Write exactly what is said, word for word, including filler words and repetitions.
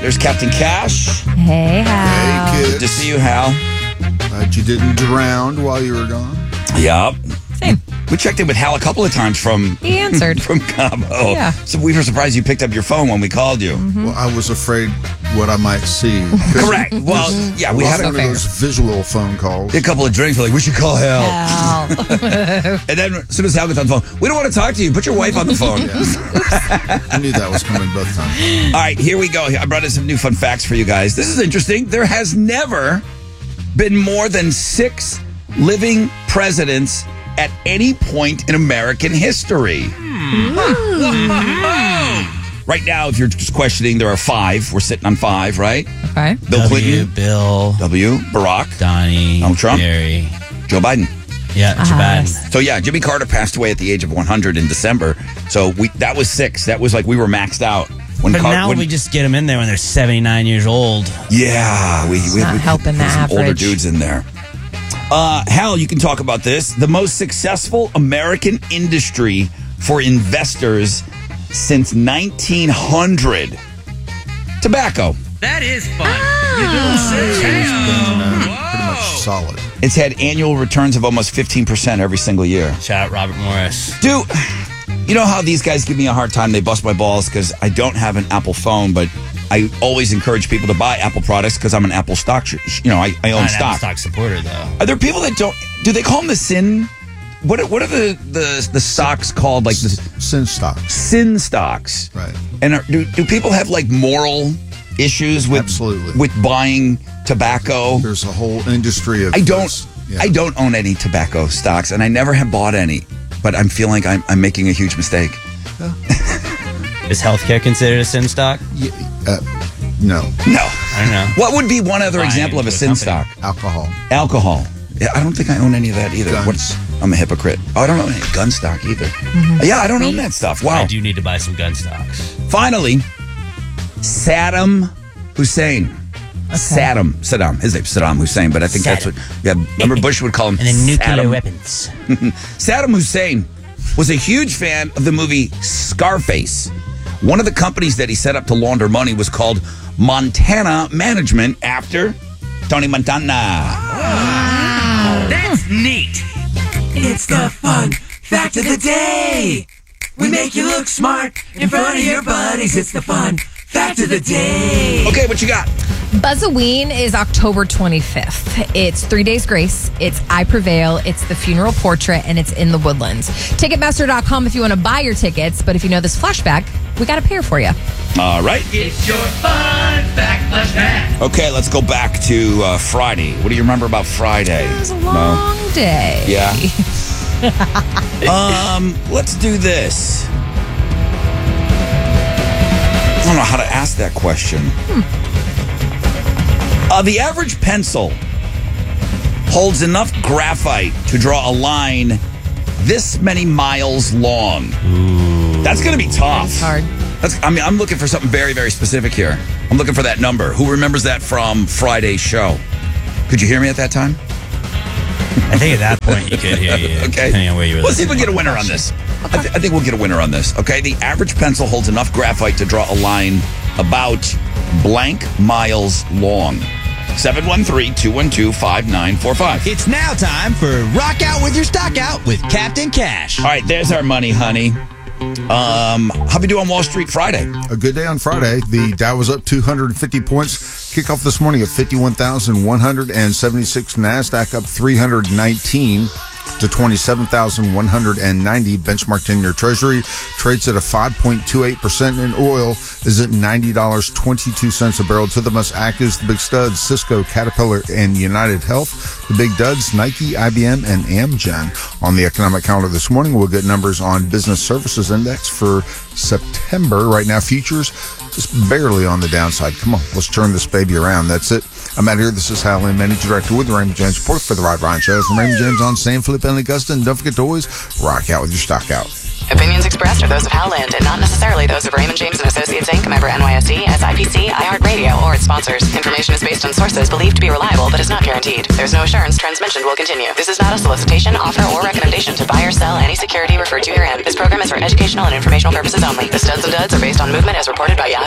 There's Captain Cash. Hey, Hal. Hey, Good kids. to see you, Hal. Glad you didn't drown while you were gone. Yep. Same. We checked in with Hal a couple of times from He answered. from Cabo. Yeah. So we were surprised you picked up your phone when we called you. Well, I was afraid what I might see. Correct. Well, yeah, we had one a, of those visual phone calls. a couple of drinks. We're like, we should call Hal. Hal. And then as soon as Hal gets on the phone, we don't want to talk to you. Put your wife on the phone. I knew that was coming both times. All right, here we go. I brought in some new fun facts for you guys. This is interesting. There has never been more than six living presidents at any point in American history. Right now, if you're just questioning, there are five. We're sitting on five, right? Okay. Bill W, Clinton, Bill, W, Barack, Donnie, Donald Trump. Barry. Joe Biden. Yeah, Joe Uh-huh. Biden. So yeah, Jimmy Carter passed away at the age of one hundred in December. So we that was six. That was like we were maxed out. When But Car- now when- we just get them in there when they're seventy-nine years old. Yeah, we, we, not we helping put the some older average. dudes in there. Uh, Hal, you can talk about this. The most successful American industry for investors since nineteen hundred. Tobacco. That is fun. It's been uh, pretty much solid. It's had annual returns of almost fifteen percent every single year. Shout out Robert Morris. Dude, you know how these guys give me a hard time? They bust my balls because I don't have an Apple phone, but I always encourage people to buy Apple products because I'm an Apple stock. sh- You know, I, I own Not an stock. Apple stock supporter though. Are there people that don't? Do they call them the sin? What are- What are the the, the stocks called? Like the Sin stocks. sin stocks, Right. And are, do do people have like moral issues with Absolutely. with buying tobacco? There's a whole industry of I don't. this. Yeah. I don't own any tobacco stocks, and I never have bought any. But I'm feeling like I'm, I'm making a huge mistake. Is healthcare considered a sin stock? Yeah, uh, no. No. I don't know. What would be one other Buying example of a into a sin company. stock? Alcohol. Alcohol. Yeah, I don't think I own any of that either. Guns. What's, I'm a hypocrite. Oh, I don't own any gun stock either. Mm-hmm. Yeah, I don't own that stuff. Wow. I do need to buy some gun stocks. Finally, Saddam Hussein. Saddam. Saddam. His name's Saddam Hussein, but I think that's what. Yeah, remember Bush would call him And then nuclear Saddam. weapons. Saddam Hussein was a huge fan of the movie Scarface. One of the companies that he set up to launder money was called Montana Management after Tony Montana. That's neat. It's the fun fact of the day. We make you look smart in front of your buddies. It's the fun fact of the day. Okay, what you got? Buzzaween is October twenty-fifth. It's Three Days Grace. It's I Prevail. It's the Funeral Portrait, and it's in the Woodlands. Ticketmaster dot com if you want to buy your tickets. But if you know this flashback, we got a pair for you. All right. It's your fun fact flashback. Okay, let's go back to uh, Friday. What do you remember about Friday? It was a long day. Yeah. um, let's do this. I don't know how to ask that question. Uh, the average pencil holds enough graphite to draw a line this many miles long. That's going to be tough. It's hard. That's, I mean, I'm looking for something very, very specific here. I'm looking for that number. Who remembers that from Friday's show? Could you hear me at that time? I think at that point you could hear you. Okay. Depending on where you were We'll see if we listening. get a winner on this. I, th- I think we'll get a winner on this. Okay. The average pencil holds enough graphite to draw a line about blank miles long. seven one three, two one two, five nine four five. It's now time for Rock Out with Your Stock Out with Captain Cash. All right. There's our money, honey. Um, how'd we do on Wall Street Friday? A good day on Friday. The Dow was up two hundred fifty points. Kickoff this morning at fifty-one thousand one hundred seventy-six. NASDAQ up three hundred nineteen to twenty-seven thousand one hundred ninety. Benchmark ten-year Treasury trades at a five point two eight percent, and oil is at ninety dollars and twenty-two cents a barrel. To the most actives, the big studs, Cisco, Caterpillar, and United Health. The big duds, Nike, I B M, and Amgen. On the economic calendar this morning, we'll get numbers on Business Services Index for September. Right now, futures just barely on the downside. Come on, let's turn this baby around. That's it. I'm out here. This is Hal Lynn, Managing Director with the Raymond James Report for the Rod Ryan Show. From Raymond James on San Felipe and Augusta. And don't forget to always rock out with your stock out. Opinions expressed are those of Hal Lind and not necessarily those of Raymond James and Associates Incorporated, member N Y S E, S I P C, iHeartRadio, or its sponsors. Information is based on sources believed to be reliable but is not guaranteed. There's no assurance trends mentioned will continue. This is not a solicitation, offer, or recommendation to buy or sell any security referred to herein. This program is for educational and informational purposes only. The studs and duds are based on movement as reported by Yahoo